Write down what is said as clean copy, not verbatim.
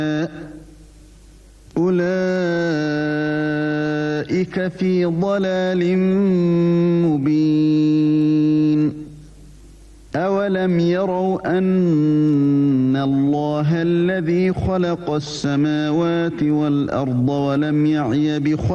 أولئك في ضلال مبين أولم يروا أن الله الذي خلق السماوات والأرض ولم يعي بخلقهن